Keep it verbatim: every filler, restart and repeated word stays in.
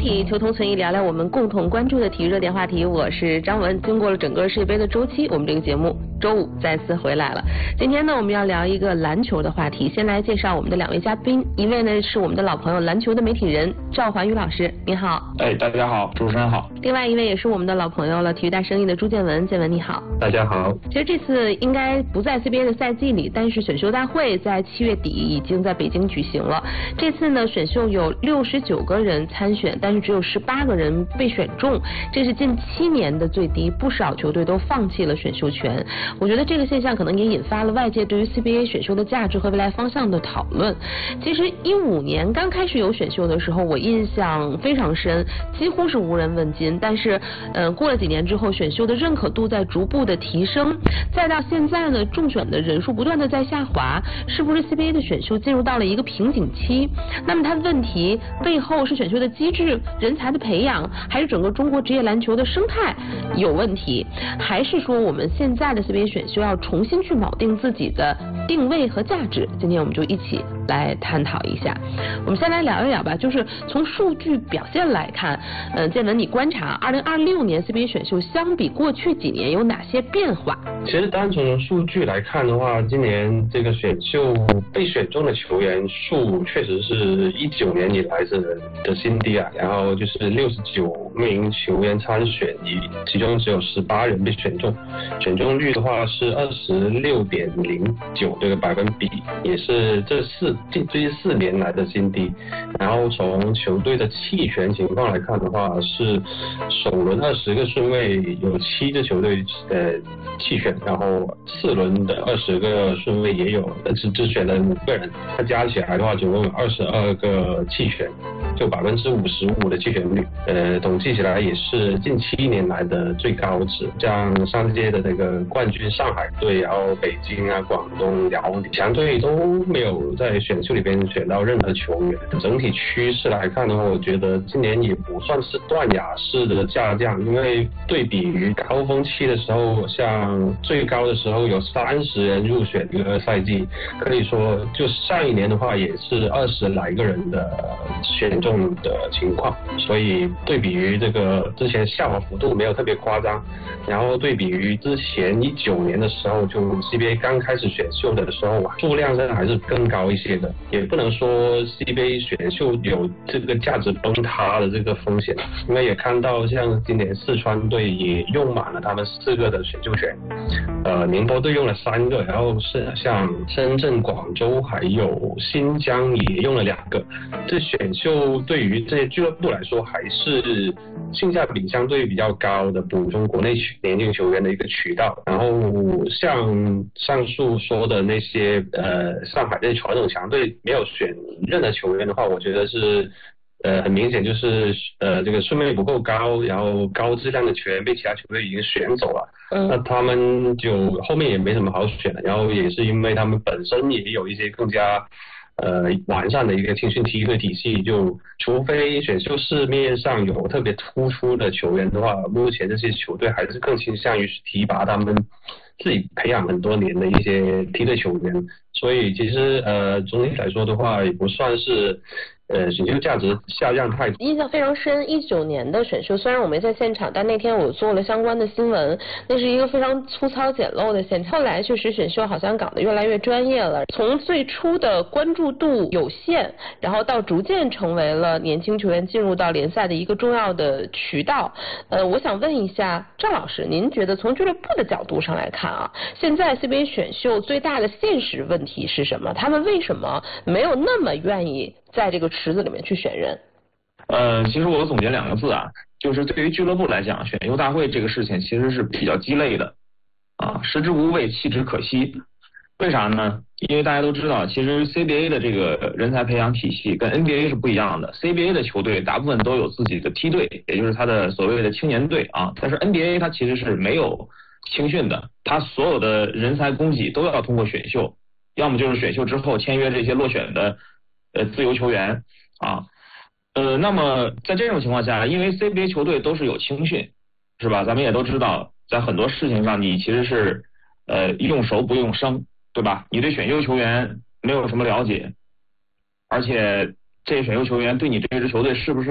体求同存异，聊聊我们共同关注的体育热点话题。我是张文。经过了整个世界杯的周期，我们这个节目周五再次回来了。今天呢，我们要聊一个篮球的话题。先来介绍我们的两位嘉宾，一位呢是我们的老朋友篮球的媒体人赵环宇老师，你好。 哎，大家好，主持人好。 另外一位也是我们的老朋友了，体育大生意的朱建文，建文你好。 大家好。 其实这次应该不在 C B A 的赛季里，但是选秀大会在七月底已经在北京举行了。这次呢，选秀有六十九个人参选，但是只有十八个人被选中，这是近七年的最低，不少球队都放弃了选秀权。我觉得这个现象可能也引发了外界对于 C B A 选秀的价值和未来方向的讨论。其实一五年刚开始有选秀的时候，我印象非常深，几乎是无人问津。但是，嗯、呃，过了几年之后，选秀的认可度在逐步的提升，再到现在呢，中选的人数不断的在下滑，是不是 C B A 的选秀进入到了一个瓶颈期？那么它问题背后是选秀的机制、人才的培养，还是整个中国职业篮球的生态有问题，还是说我们现在的 C B A 选秀要重新去锚定自己的定位和价值？今天我们就一起来探讨一下。我们先来聊一聊吧，就是从数据表现来看，嗯、呃，建文你观察二零二六年 C B A 选秀相比过去几年有哪些变化？ 其实单从数据来看的话，今年这个选秀被选中的球员数确实是一九年以来的的新低啊，然后就是六十九名球员参选，其中只有十八人被选中，选中率的话是二十六点零九这个百分比，也是这四近最近四年来的新低。然后从球队的弃权情况来看的话，是首轮二十个顺位有七支球队呃弃权，然后次轮的二十个顺位也有只只选了五个人，它加起来的话总共有二十二个弃权，就百分之五十五的弃权率，呃，统计起来也是近七年来的最高值。像上届的那个冠军上海队，然后北京啊、广东、辽宁强队都没有在选秀里边选到任何球员。整体趋势来看的话，我觉得今年也不算是断崖式的下降，因为对比于高峰期的时候，像最高的时候有三十人入选一个赛季，可以说就上一年的话也是二十来个人的选中的情况，所以对比于这个之前下滑幅度没有特别夸张，然后对比于之前一九年的时候，就 C B A 刚开始选秀的时候啊，数量上还是更高一些的，也不能说 C B A 选秀有这个价值崩塌的这个风险，因为也看到像今年四川队也用满了他们四个的选秀权，呃，宁波队用了三个，然后是像深圳、广州还有新疆也用了两个，这选秀对于这些俱乐部来说还是性价比相对比较高的补充国内年轻球员的一个渠道。然后像上述说的那些呃上海这些传统强队没有选任何球员的话，我觉得是呃很明显就是呃这个顺位不够高，然后高质量的球员被其他球队已经选走了，嗯、那他们就后面也没什么好选的。然后也是因为他们本身也有一些更加呃完善的一个青训梯队体系，就除非选秀市面上有特别突出的球员的话，目前这些球队还是更倾向于提拔他们自己培养很多年的一些梯队球员，所以其实呃总体来说的话也不算是呃选秀价值下降太多。 印象非常深，一九年的选秀虽然我没在现场，但那天我做了相关的新闻，那是一个非常粗糙简陋的现场。后来确实选秀好像搞得越来越专业了，从最初的关注度有限，然后到逐渐成为了年轻球员进入到联赛的一个重要的渠道。呃，我想问一下赵老师，您觉得从俱乐部的角度上来看啊，现在 C B A 选秀最大的现实问题是什么？他们为什么没有那么愿意在这个池子里面去选人？ 呃，其实我总结两个字啊，就是对于俱乐部来讲，选秀大会这个事情其实是比较鸡肋的啊，食之无味，弃之可惜。为啥呢？因为大家都知道，其实 C B A 的这个人才培养体系跟 N B A 是不一样的。C B A 的球队大部分都有自己的梯队，也就是他的所谓的青年队啊，但是 N B A 它其实是没有青训的，它所有的人才供给都要通过选秀，要么就是选秀之后签约这些落选的呃自由球员啊。呃，那么在这种情况下，因为 C B A 球队都是有青训，是吧？咱们也都知道，在很多事情上你其实是呃用熟不用生，对吧？你对选秀球员没有什么了解，而且这些选秀球员对你这支球队是不是